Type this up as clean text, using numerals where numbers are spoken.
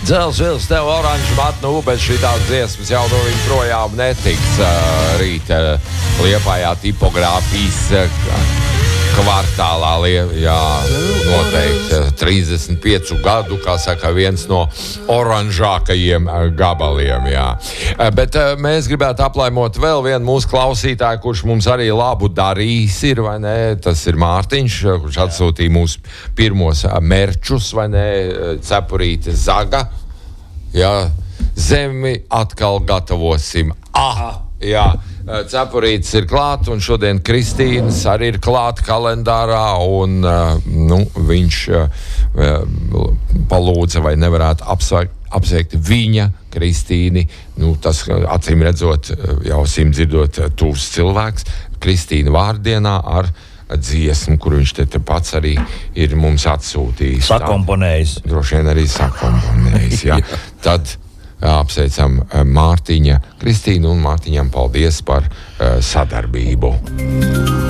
Dzelzils, tev oranžu matnu, bet šitās dziesmas jau no viņa projām netiks. Rīt Liepājā tipogrāfijas kvartālā, jā, noteikti 35 gadu, kā saka, viens no oranžākajiem gabaliem, jā. Bet mēs gribētu aplaimot vēl vienu mūsu klausītāju, kurš mums arī labu darījis ir, vai ne? Tas ir Mārtiņš, kurš atsūtīja mūsu pirmos merčus, vai ne? Cepurīte Zaga. Jā, zemi atkal gatavosim. Jā. Cepurītis ir klāt, un šodien Kristīnas arī ir klāt kalendārā, un viņš palūdza, vai nevarētu apsveikt viņa, Kristīni. Tas, acīm redzot, jau dzirdot tūs cilvēks, Kristīna vārdienā ar dziesmu, kur viņš te pats arī ir mums atsūtījis. Sakomponējis. Droši vien arī sakomponējis, jā. Tad apsveicam Mārtiņa Kristīnu un Mārtiņam paldies par sadarbību.